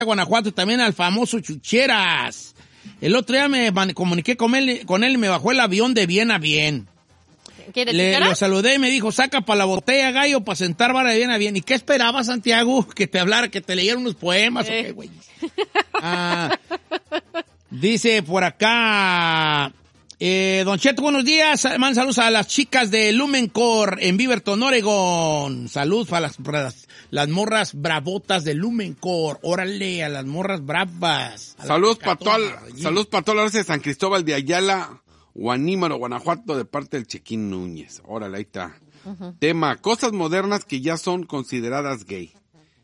Guanajuato, también al famoso Chucheras. El otro día me comuniqué con él y me bajó el avión de bien a bien. Lo saludé y me dijo, saca para la botella, gallo, para sentar vara de bien a bien. ¿Y qué esperaba, Santiago? ¿Que te hablara, que te leyera unos poemas? ¿O qué, güey? Dice por acá... Don Cheto, buenos días. Man, saludos a las chicas de Lumencore en Beaverton, Oregon. Saludos para las morras bravotas de Lumencore. Órale, a las morras bravas. Saludos para toda la raza de San Cristóbal de Ayala, Guanímaro, Guanajuato, de parte del Chequín Núñez. Órale, ahí está. Tema, cosas modernas que ya son consideradas gay.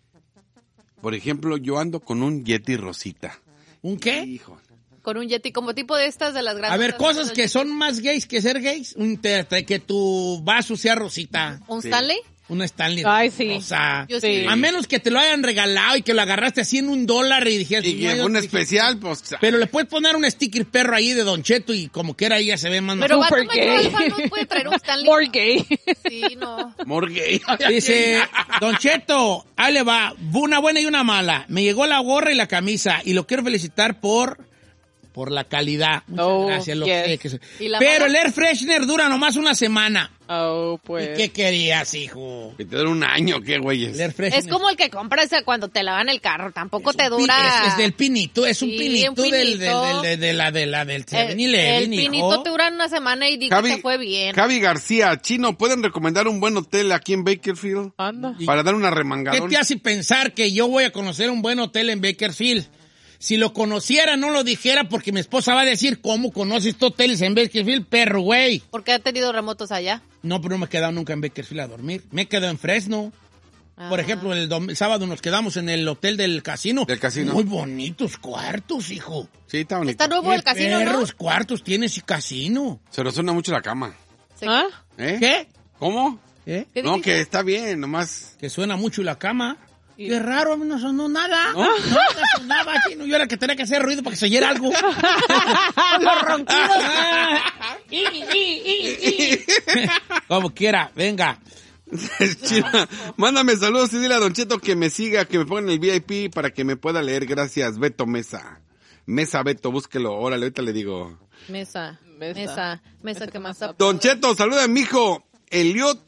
Por ejemplo, yo ando con un Yeti rosita. ¿Un qué? Hijo. Con un Yeti, como tipo de estas de las grandes. A ver, cosas que son más gays que ser gays. Que tu vaso sea rosita. ¿Un Stanley? Una Stanley. Ay, sí. Rosa. Yo sí. A menos que te lo hayan regalado y que lo agarraste así en $1 y dijeras... Y que un especial, pues... Pero le puedes poner un sticker perro ahí de Don Cheto y como quiera ahí ya se ve más... Pero Super gay. no puede traer un Stanley. More gay. Sí, no. More gay. Dice, Don Cheto, ahí le va, una buena y una mala. Me llegó la gorra y la camisa y lo quiero felicitar por la calidad. Muchas gracias. Yes. Pero el air freshener dura nomás una semana. Oh, pues. ¿Y qué querías, hijo? Que te dura un año, ¿qué, güeyes? El air freshener. Es como el que compras cuando te lavan el carro. Tampoco te dura. Es del pinito, es un Sí, pinito, un pinito. del 7-Eleven, El pinito te dura una semana y di que te fue bien. Javi García, Chino, ¿pueden recomendar un buen hotel aquí en Bakersfield? Anda. Para dar una ¿Qué remangadón. te hace pensar que yo voy a conocer un buen hotel en Bakersfield? Si lo conociera, no lo dijera porque mi esposa va a decir, ¿cómo conoces estos hoteles en Bakersfield, perro, güey? Porque ha tenido remotos allá. No, pero no me he quedado nunca en Bakersfield a dormir. Me he quedado en Fresno. Por ejemplo, el sábado nos quedamos en el hotel del casino. Del casino. Muy bonitos cuartos, hijo. Sí, está bonito. Está nuevo el casino, ¿no? Perros cuartos tienes y casino. Se nos suena mucho la cama. Sí. ¿Ah? ¿Eh? ¿Qué? ¿Cómo? ¿Eh? ¿Qué No, dijiste? que está bien, nomás. Que suena mucho la cama. Qué raro, a mí no sonó nada. ¿No? No sonaba, chino. Yo era el que tenía que hacer ruido para que se oyera algo. Los ronquidos. Como quiera, venga. Chino, mándame saludos y dile a Don Cheto que me siga, que me ponga en el VIP para que me pueda leer. Gracias, Beto Mesa. Mesa Beto, búsquelo. Órale, ahorita le digo. Mesa, que más. Don Cheto, saluda a mi hijo Eliot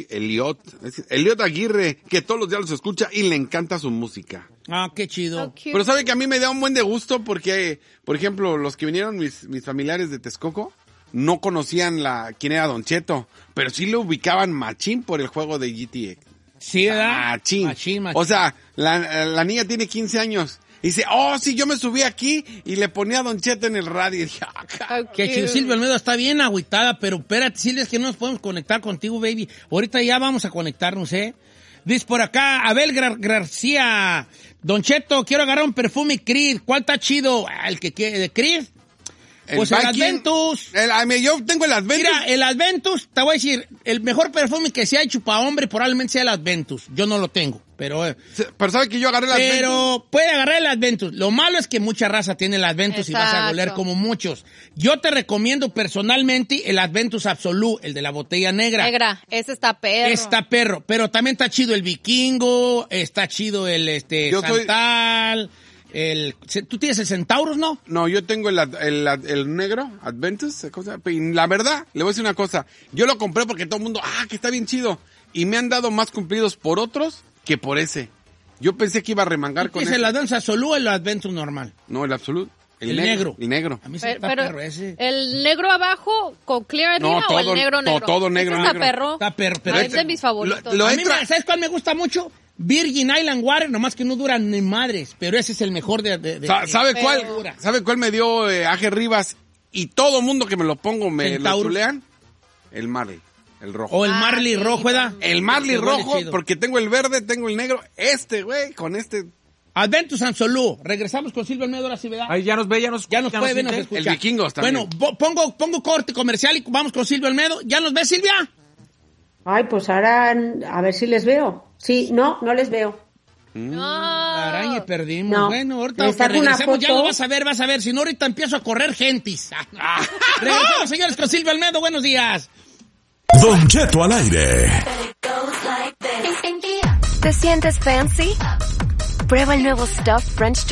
Aguirre, que todos los días los escucha y le encanta su música. Ah, qué chido. Pero sabe que a mí me da un buen de gusto porque, por ejemplo, los que vinieron, mis familiares de Texcoco, no conocían quién era Don Cheto, pero sí lo ubicaban machín por el juego de GTA. Sí, ¿verdad? Machín. O sea, la niña tiene 15 años. Y dice, sí, yo me subí aquí y le ponía a Don Cheto en el radio. Y dije, Que chido. Silvia Almeida está bien agüitada, pero espérate, Silvia, es que no nos podemos conectar contigo, baby. Ahorita ya vamos a conectarnos, ¿eh? Dice por acá, Abel García, Don Cheto, quiero agarrar un perfume Creed. ¿Cuál está chido? El que quiere, de Creed. Pues el Adventus. Yo tengo el Adventus. Mira, el Adventus, te voy a decir, el mejor perfume que se ha hecho para hombre probablemente sea el Adventus. Yo no lo tengo, pero sabe que yo agarré el Adventus. Pero puede agarrar el Adventus. Lo malo es que mucha raza tiene el Adventus. Exacto. Y vas a oler como muchos. Yo te recomiendo personalmente el Adventus Absolut, el de la botella negra. Ese está perro. Está perro, pero también está chido el Vikingo, está chido el Santal. ¿Tú tienes el Centauros, no? No, yo tengo el negro, Adventus, la verdad, le voy a decir una cosa, yo lo compré porque todo el mundo, que está bien chido, y me han dado más cumplidos por otros que por ese. Yo pensé que iba a remangar con ese. ¿Es el Adventus Absolut o el Adventus normal? No, el Absolut. El negro. El negro. A mí se está perro ese. ¿El negro abajo con clear arriba o el negro? Todo negro. Está perro. Está perro. Pero es de mis favoritos. A mí, ¿sabes cuál me gusta mucho? Virgin Island Water, nomás que no duran ni madres, pero ese es el mejor ¿Sabe cuál me dio Aje Rivas? Y todo mundo que me lo pongo me lo chulean. El Marley, el rojo. O el Marley rojo, ¿verdad? El Marley rojo, porque tengo el verde, tengo el negro. Con este... Adventus Absolut. Regresamos con Silvia Almeida, ahora sí, ¿verdad? Ahí ya nos ve, ya nos puede ver, nos escucha. El Vikingos también. Bueno, pongo corte comercial y vamos con Silvia Almeida. ¿Ya nos ve, Silvia? Ay, pues ahora a ver si les veo. Sí, no les veo. Araña, perdimos. No. Bueno, ahorita que regresemos ya lo vas a ver. Si no, ahorita empiezo a correr gentis. Regresamos, señores, con Silvia Almeida. Buenos días. Don Cheto al aire. ¿Te sientes fancy? Prueba el nuevo Stuffed French